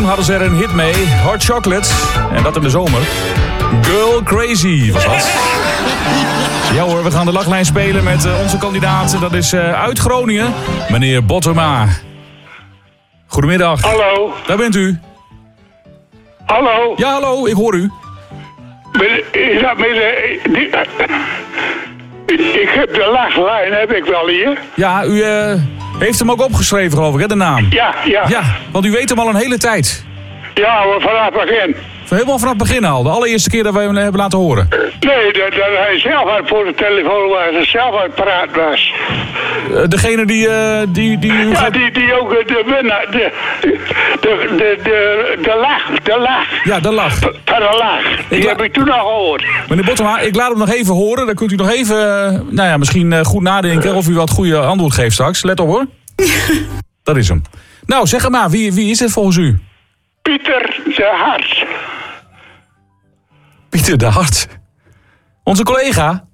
toen hadden ze er een hit mee. Hot Chocolate. En dat in de zomer. Girl Crazy was dat. Ja hoor, we gaan de lachlijn spelen met onze kandidaat. Dat is uit Groningen, meneer Bottema. Goedemiddag. Hallo. Daar bent u. Hallo. Ja, hallo, ik hoor u. Is dat ik heb de lachlijn, heb ik wel hier. Ja, u heeft hem ook opgeschreven, geloof ik, hè, de naam? Ja. Ja, want u weet hem al een hele tijd. Ja, vanaf het begin. Helemaal vanaf het begin al. De allereerste keer dat wij hem hebben laten horen. Nee, dat hij zelf uit voor de telefoon was. En zelf uit praat was. Degene die u Ja, gaat... die ook de winnaar. De lach. Ja, de lach. Van de lach. Die heb ik toen al gehoord. Meneer Bottema, ik laat hem nog even horen. Dan kunt u nog even, misschien goed nadenken of u wat goede antwoord geeft straks. Let op hoor. Dat is hem. Nou, zeg maar, wie is dit volgens u? Pieter de Hart. Pieter de Hart. Onze collega.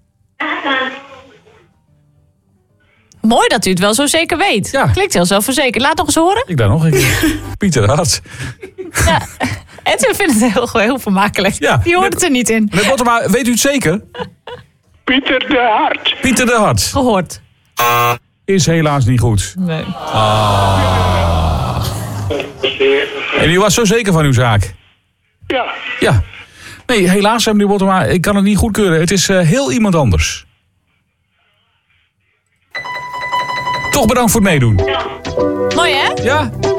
Mooi dat u het wel zo zeker weet. Ja. Klinkt heel zelfverzekerd. Laat nog eens horen. Ik daar nog een keer. Pieter de Hart. Ja. En ze vindt het heel vermakelijk. Ja. Die hoort het er niet in. Meneer Bottema, weet u het zeker? Pieter de Hart. Pieter de Hart. Gehoord. Is helaas niet goed. Nee. En u was zo zeker van uw zaak? Ja. Ja. Nee, helaas, meneer Bottema, ik kan het niet goedkeuren. Het is heel iemand anders. Toch bedankt voor het meedoen. Mooi hè? Ja?